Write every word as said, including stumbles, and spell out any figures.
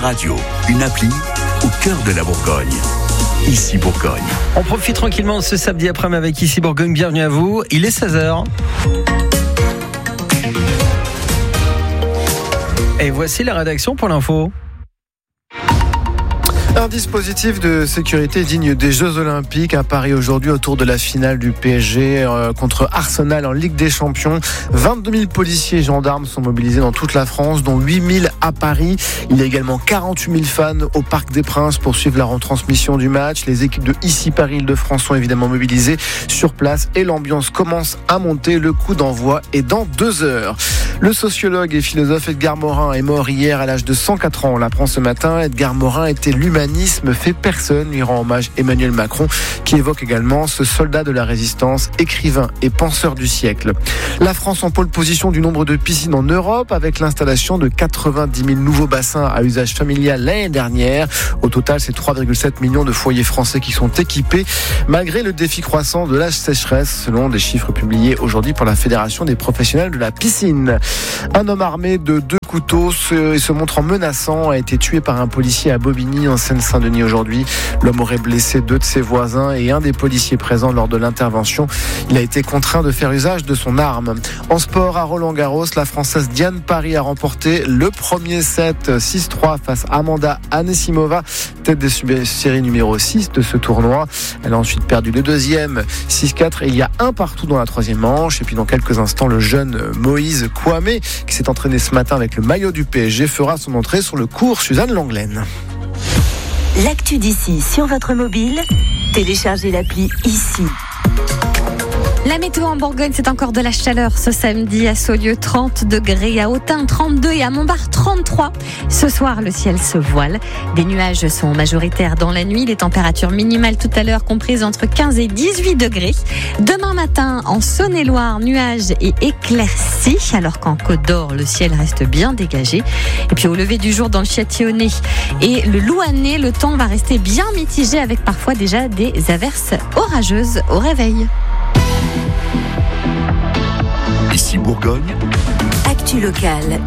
radio, une appli au cœur de la Bourgogne. Ici Bourgogne. On profite tranquillement ce samedi après-midi avec Ici Bourgogne. Bienvenue à vous. Il est seize heures. Et voici la rédaction pour l'info. Un dispositif de sécurité digne des Jeux Olympiques à Paris aujourd'hui autour de la finale du P S G euh, contre Arsenal en Ligue des Champions. vingt-deux mille policiers et gendarmes sont mobilisés dans toute la France, dont huit mille à Paris. Il y a également quarante-huit mille fans au Parc des Princes pour suivre la retransmission du match. Les équipes de Ici Paris Île-de-France sont évidemment mobilisées sur place et l'ambiance commence à monter. Le coup d'envoi est dans deux heures. Le sociologue et philosophe Edgar Morin est mort hier à l'âge de cent quatre ans. On l'apprend ce matin. Edgar Morin était l'humaniste. L'humanisme fait personne, lui rend hommage Emmanuel Macron, qui évoque également ce soldat de la résistance, écrivain et penseur du siècle. La France en pôle position du nombre de piscines en Europe, avec l'installation de quatre-vingt-dix mille nouveaux bassins à usage familial l'année dernière. Au total, c'est trois virgule sept millions de foyers français qui sont équipés, malgré le défi croissant de la sécheresse, selon des chiffres publiés aujourd'hui par la Fédération des professionnels de la piscine. Un homme armé de deux couteaux se, se montrant menaçant a été tué par un policier à Bobigny en Seine-Saint-Denis aujourd'hui. L'homme aurait blessé deux de ses voisins et un des policiers présents lors de l'intervention. Il a été contraint de faire usage de son arme. En sport, à Roland-Garros, la Française Diane Parry a remporté le premier set six trois face à Amanda Anisimova, tête de série numéro six de ce tournoi. Elle a ensuite perdu le deuxième six quatre et il y a un partout dans la troisième manche. Et puis dans quelques instants, le jeune Moïse Kouamé, qui s'est entraîné ce matin avec le maillot du P S G, fera son entrée sur le court Suzanne Lenglen. L'actu d'ici sur votre mobile, téléchargez l'appli Ici. La météo en Bourgogne, c'est encore de la chaleur ce samedi. À Saulieu, trente degrés, à Autun, trente-deux et à Montbard, trente-trois. Ce soir, le ciel se voile. Des nuages sont majoritaires dans la nuit. Les températures minimales tout à l'heure comprises entre quinze et dix-huit degrés. Demain matin, en Saône-et-Loire, nuages et éclaircies, alors qu'en Côte d'Or, le ciel reste bien dégagé. Et puis au lever du jour dans le Châtillonnais et le Louannais, le temps va rester bien mitigé avec parfois déjà des averses orageuses au réveil. Ici Bourgogne. Actu locale